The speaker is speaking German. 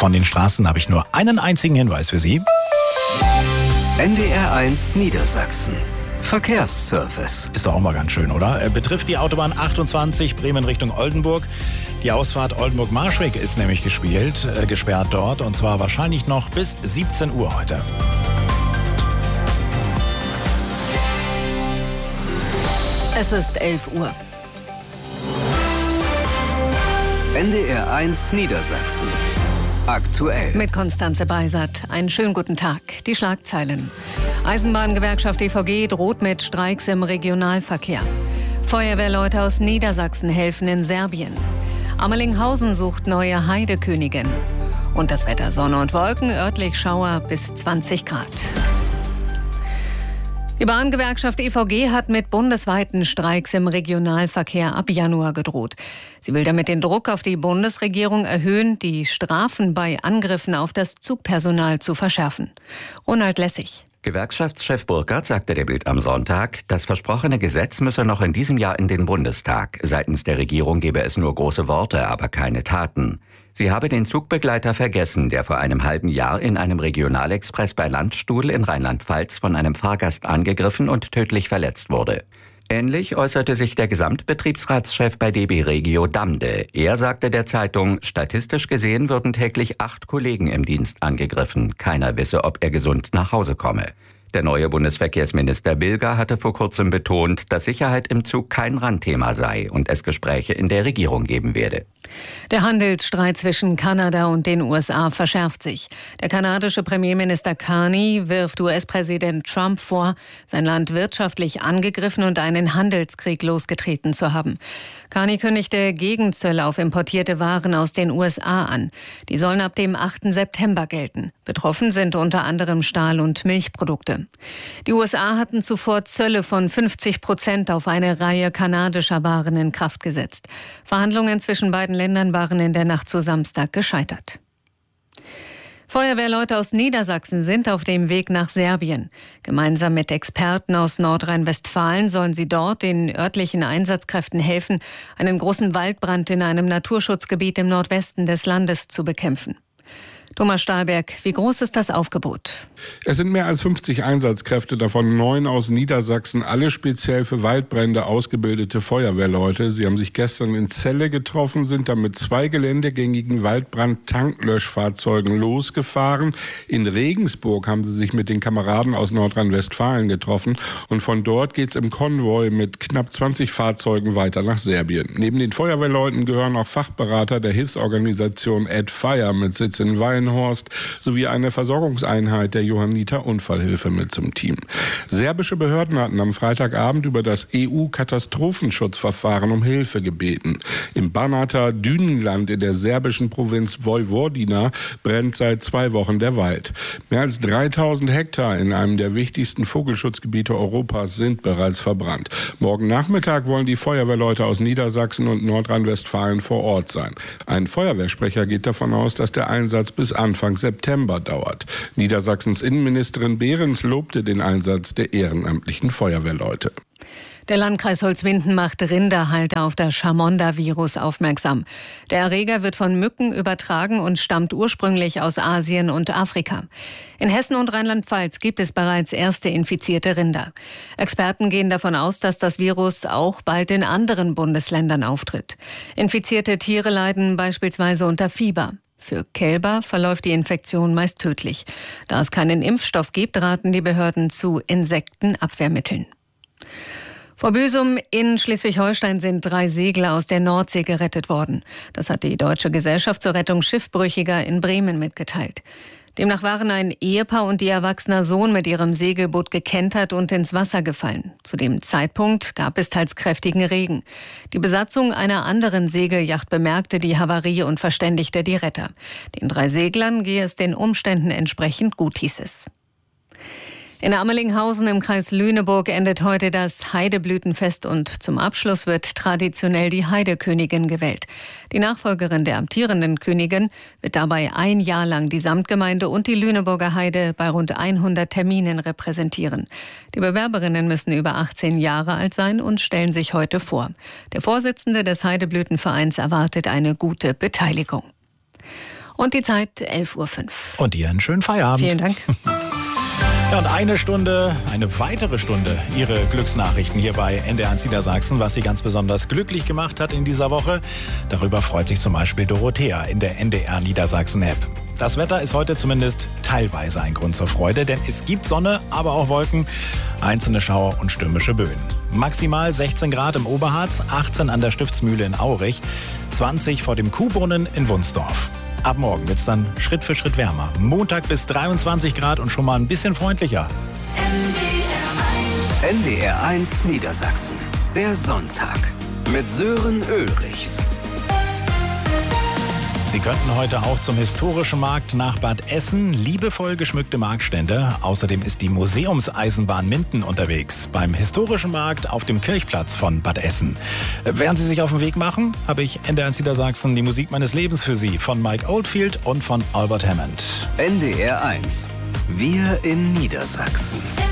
Von den Straßen habe ich nur einen einzigen Hinweis für Sie. NDR1 Niedersachsen. Verkehrsservice. Ist doch auch mal ganz schön, oder? Betrifft die Autobahn 28 Bremen Richtung Oldenburg. Die Ausfahrt Oldenburg-Marschweg ist nämlich gesperrt dort. Und zwar wahrscheinlich noch bis 17 Uhr heute. Es ist 11 Uhr. NDR1 Niedersachsen. Aktuell. Mit Konstanze Beisert. Einen schönen guten Tag. Die Schlagzeilen. Eisenbahngewerkschaft EVG droht mit Streiks im Regionalverkehr. Feuerwehrleute aus Niedersachsen helfen in Serbien. Ammelinghausen sucht neue Heidekönigin. Und das Wetter: Sonne und Wolken, örtlich Schauer bis 20 Grad. Die Bahngewerkschaft EVG hat mit bundesweiten Streiks im Regionalverkehr ab Januar gedroht. Sie will damit den Druck auf die Bundesregierung erhöhen, die Strafen bei Angriffen auf das Zugpersonal zu verschärfen. Ronald Lessig. Gewerkschaftschef Burkhardt sagte der Bild am Sonntag, das versprochene Gesetz müsse noch in diesem Jahr in den Bundestag. Seitens der Regierung gebe es nur große Worte, aber keine Taten. Sie habe den Zugbegleiter vergessen, der vor einem halben Jahr in einem Regionalexpress bei Landstuhl in Rheinland-Pfalz von einem Fahrgast angegriffen und tödlich verletzt wurde. Ähnlich äußerte sich der Gesamtbetriebsratschef bei DB Regio Damde. Er sagte der Zeitung, statistisch gesehen würden täglich 8 Kollegen im Dienst angegriffen. Keiner wisse, ob er gesund nach Hause komme. Der neue Bundesverkehrsminister Bilger hatte vor kurzem betont, dass Sicherheit im Zug kein Randthema sei und es Gespräche in der Regierung geben werde. Der Handelsstreit zwischen Kanada und den USA verschärft sich. Der kanadische Premierminister Carney wirft US-Präsident Trump vor, sein Land wirtschaftlich angegriffen und einen Handelskrieg losgetreten zu haben. Carney kündigte Gegenzölle auf importierte Waren aus den USA an. Die sollen ab dem 8. September gelten. Betroffen sind unter anderem Stahl- und Milchprodukte. Die USA hatten zuvor Zölle von 50% auf eine Reihe kanadischer Waren in Kraft gesetzt. Verhandlungen zwischen beiden Ländern waren in der Nacht zu Samstag gescheitert. Feuerwehrleute aus Niedersachsen sind auf dem Weg nach Serbien. Gemeinsam mit Experten aus Nordrhein-Westfalen sollen sie dort den örtlichen Einsatzkräften helfen, einen großen Waldbrand in einem Naturschutzgebiet im Nordwesten des Landes zu bekämpfen. Thomas Stahlberg, wie groß ist das Aufgebot? Es sind mehr als 50 Einsatzkräfte, davon 9 aus Niedersachsen, alle speziell für Waldbrände ausgebildete Feuerwehrleute. Sie haben sich gestern in Celle getroffen, sind dann mit 2 geländegängigen Waldbrand-Tanklöschfahrzeugen losgefahren. In Regensburg haben sie sich mit den Kameraden aus Nordrhein-Westfalen getroffen und von dort geht es im Konvoi mit knapp 20 Fahrzeugen weiter nach Serbien. Neben den Feuerwehrleuten gehören auch Fachberater der Hilfsorganisation Add Fire mit Sitz in Weihenhorst sowie eine Versorgungseinheit der Johanniter Unfallhilfe mit zum Team. Serbische Behörden hatten am Freitagabend über das EU-Katastrophenschutzverfahren um Hilfe gebeten. Im Banater Dünenland in der serbischen Provinz Vojvodina brennt seit 2 Wochen der Wald. Mehr als 3000 Hektar in einem der wichtigsten Vogelschutzgebiete Europas sind bereits verbrannt. Morgen Nachmittag wollen die Feuerwehrleute aus Niedersachsen und Nordrhein-Westfalen vor Ort sein. Ein Feuerwehrsprecher geht davon aus, dass der Einsatz bis Anfang September dauert. Niedersachsens Innenministerin Behrens lobte den Einsatz der ehrenamtlichen Feuerwehrleute. Der Landkreis Holzminden macht Rinderhalter auf das Chamonda-Virus aufmerksam. Der Erreger wird von Mücken übertragen und stammt ursprünglich aus Asien und Afrika. In Hessen und Rheinland-Pfalz gibt es bereits erste infizierte Rinder. Experten gehen davon aus, dass das Virus auch bald in anderen Bundesländern auftritt. Infizierte Tiere leiden beispielsweise unter Fieber. Für Kälber verläuft die Infektion meist tödlich. Da es keinen Impfstoff gibt, raten die Behörden zu Insektenabwehrmitteln. Vor Büsum in Schleswig-Holstein sind 3 Segler aus der Nordsee gerettet worden. Das hat die Deutsche Gesellschaft zur Rettung Schiffbrüchiger in Bremen mitgeteilt. Demnach waren ein Ehepaar und ihr erwachsener Sohn mit ihrem Segelboot gekentert und ins Wasser gefallen. Zu dem Zeitpunkt gab es teils kräftigen Regen. Die Besatzung einer anderen Segelyacht bemerkte die Havarie und verständigte die Retter. Den 3 Seglern gehe es den Umständen entsprechend gut, hieß es. In Ammelinghausen im Kreis Lüneburg endet heute das Heideblütenfest und zum Abschluss wird traditionell die Heidekönigin gewählt. Die Nachfolgerin der amtierenden Königin wird dabei ein Jahr lang die Samtgemeinde und die Lüneburger Heide bei rund 100 Terminen repräsentieren. Die Bewerberinnen müssen über 18 Jahre alt sein und stellen sich heute vor. Der Vorsitzende des Heideblütenvereins erwartet eine gute Beteiligung. Und die Zeit 11:05 Uhr. Und dir einen schönen Feierabend. Vielen Dank. Ja, und eine weitere Stunde Ihre Glücksnachrichten hier bei NDR1 Niedersachsen, was Sie ganz besonders glücklich gemacht hat in dieser Woche. Darüber freut sich zum Beispiel Dorothea in der NDR Niedersachsen-App. Das Wetter ist heute zumindest teilweise ein Grund zur Freude, denn es gibt Sonne, aber auch Wolken, einzelne Schauer und stürmische Böen. Maximal 16 Grad im Oberharz, 18 an der Stiftsmühle in Aurich, 20 vor dem Kuhbrunnen in Wunsdorf. Ab morgen wird es dann Schritt für Schritt wärmer. Montag bis 23 Grad und schon mal ein bisschen freundlicher. NDR1 Niedersachsen. Der Sonntag mit Sören Ulrichs. Sie könnten heute auch zum historischen Markt nach Bad Essen, liebevoll geschmückte Marktstände. Außerdem ist die Museumseisenbahn Minden unterwegs beim historischen Markt auf dem Kirchplatz von Bad Essen. Während Sie sich auf den Weg machen, habe ich NDR1 Niedersachsen die Musik meines Lebens für Sie von Mike Oldfield und von Albert Hammond. NDR1. Wir in Niedersachsen.